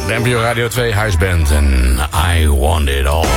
De NPO Radio 2 huisband en I Want It All.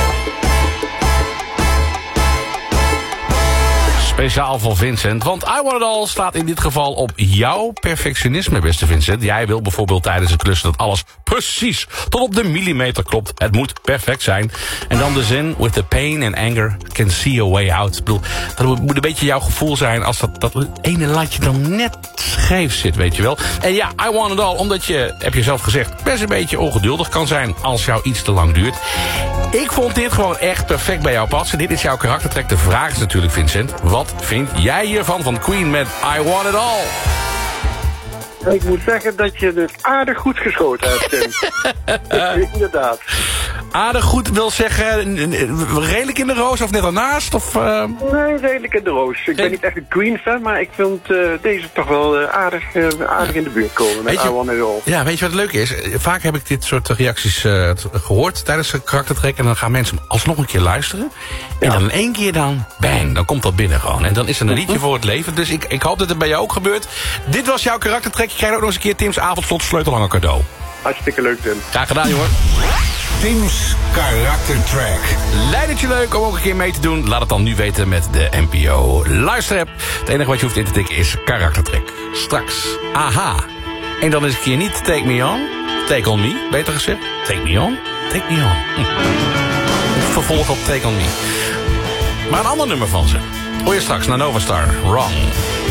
Speciaal voor Vincent, want I Want It All staat in dit geval op jouw perfectionisme, beste Vincent. Jij wil bijvoorbeeld tijdens het klussen dat alles precies tot op de millimeter klopt. Het moet perfect zijn. En dan de zin, with the pain and anger can see a way out. Ik bedoel, dat moet een beetje jouw gevoel zijn als dat ene latje dan net scheef zit, weet je wel. En ja, I Want It All, omdat je, heb je zelf gezegd, best een beetje ongeduldig kan zijn als jou iets te lang duurt. Ik vond dit gewoon echt perfect bij jou passen. Dit is jouw karaktertrek. De vraag is natuurlijk, Vincent, wat vind jij hiervan van Queen met I Want It All? Ik moet zeggen dat je het aardig goed geschoten hebt, Tim. Inderdaad. Aardig goed wil zeggen, redelijk in de roos of net ernaast? Of, Nee, redelijk in de roos. Ik ben niet echt een Queen-fan, maar ik vind deze toch wel aardig in de buurt komen met I Want It All. Ja, weet je wat leuk is? Vaak heb ik dit soort reacties gehoord tijdens de karaktertrek. En dan gaan mensen alsnog een keer luisteren. En dan in één keer dan, bang, dan komt dat binnen gewoon. En dan is er een liedje voor het leven. Dus ik hoop dat het bij jou ook gebeurt. Dit was jouw karaktertrek. Je krijgt ook nog eens een keer Tim's avondslot sleutelhanger cadeau. Hartstikke leuk, Tim. Graag gedaan, jongen. Tim's karaktertrack. Lijkt het je leuk om ook een keer mee te doen? Laat het dan nu weten met de NPO Luisterapp. Het enige wat je hoeft in te tikken is karaktertrack. Straks, aha. En dan is een keer niet Take Me On. Take On Me, beter gezegd. Take Me On, Take Me On. Vervolg op Take On Me. Maar een ander nummer van ze. Hoor je straks naar Nova Star. Wrong.